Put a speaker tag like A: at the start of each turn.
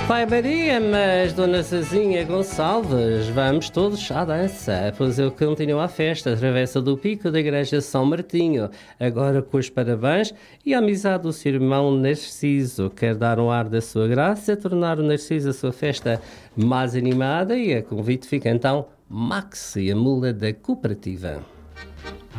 A: Pai Maria, mas Dona Cezinha Gonçalves, vamos todos à dança, pois eu continuo a festa, Travessa do Pico da Igreja São Martinho, agora com os parabéns e a amizade do seu irmão Narciso. Quer dar um ar da sua graça, tornar o Narciso a sua festa mais animada e a convite fica então Max e a mula da cooperativa.